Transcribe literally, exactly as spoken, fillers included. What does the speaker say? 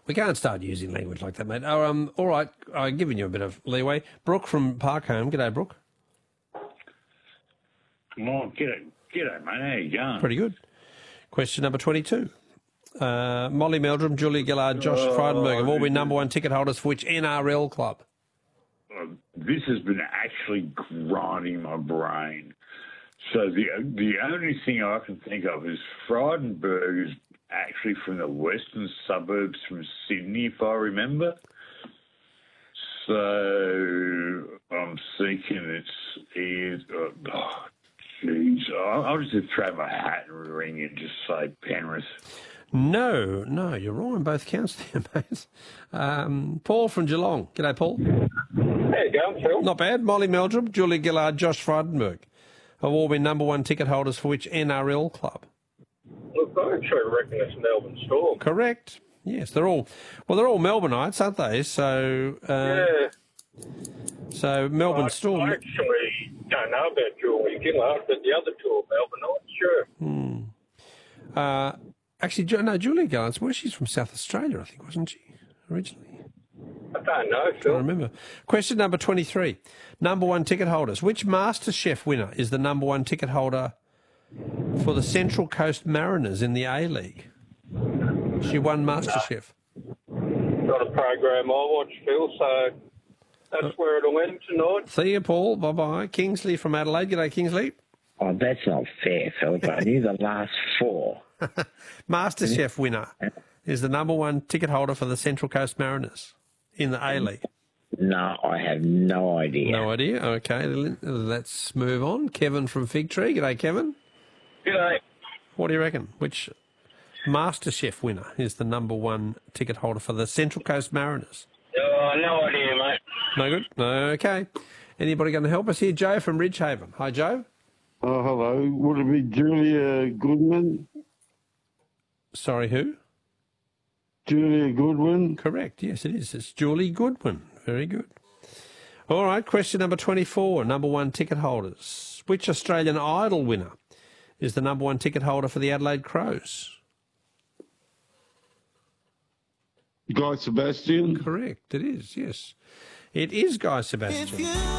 we can't start using language like that, mate. Oh, um, all right, I'm giving you a bit of leeway. Brooke from Parkhome. G'day, Brooke. Come on, g'day, g'day, mate. How you going? Pretty good. Question number twenty-two. Uh, Molly Meldrum, Julia Gillard, Josh Oh, Frydenberg have all been this number one ticket holders for which N R L club? Uh, this has been actually grinding my brain. So the the only thing I can think of is Frydenberg is actually from the western suburbs from Sydney, if I remember. So I'm thinking it's is. Uh, oh, jeez, I'll, I'll just throw my hat in the ring and just say Penrith. No, no, you're wrong on both counts there, mate. Um, Paul from Geelong. G'day, Paul. How you going, Phil? Not bad. Molly Meldrum, Julia Gillard, Josh Frydenberg have all been number one ticket holders for which N R L club? Look, I actually reckon it's Melbourne Storm. Correct. Yes, they're all, well, they're all Melbourneites, aren't they? So, uh, Yeah. so Melbourne I, Storm. I actually don't know about Julie Gillard, but the other two are Melbourneites, sure. Hmm. Uh, actually, Ju- no, Julia Gillard's, well, she's from South Australia, I think, wasn't she, originally? I don't know, I Phil. remember. Question number twenty-three. Number one ticket holders. Which MasterChef winner is the number one ticket holder for the Central Coast Mariners in the A-League? She won MasterChef. Not a program I watch, Phil, so that's where it'll end tonight. See you, Paul. Bye-bye. Kingsley from Adelaide. G'day, Kingsley. Oh, that's not fair, Philip. I knew the last four. MasterChef winner is the number one ticket holder for the Central Coast Mariners in the A-League. No, I have no idea. No idea. Okay, let's move on. Kevin from Fig Tree. G'day, Kevin. G'day. What do you reckon? Which MasterChef winner is the number one ticket holder for the Central Coast Mariners? Oh, no idea, mate. No good? Okay. Anybody going to help us here? Joe from Ridgehaven. Hi, Joe. Oh, hello. Would it be Julia Goodman? Sorry, who? Julia Goodwin? Correct. Yes, it is. It's Julie Goodwin. Very good. All right, question number twenty-four, number one ticket holders. Which Australian Idol winner is the number one ticket holder for the Adelaide Crows? Guy Sebastian? Correct. It is, yes. It is Guy Sebastian.